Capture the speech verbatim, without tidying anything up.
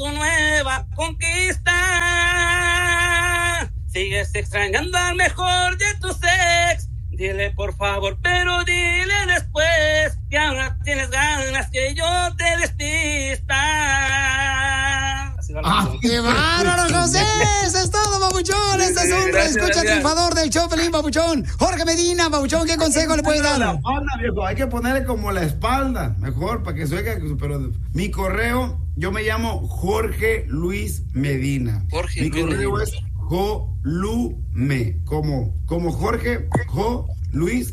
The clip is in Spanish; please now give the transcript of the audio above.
tu nueva conquista. Sigues extrañando al mejor de tus ex. Dile por favor, pero dile después que ahora tienes ganas que yo te despista. ¡Ah, qué bárbaro, José! Eso es todo, papuchón. Este es un escucha triunfador del show, Pelín, papuchón. Jorge Medina, papuchón, ¿qué consejo le puede dar? La espalda, viejo, hay que ponerle como la espalda, mejor, para que se oiga. Pero mi correo, yo me llamo Jorge Luis Medina. Jorge mi Luis correo Medina. es Jolume, como, como Jorge, Jo Luis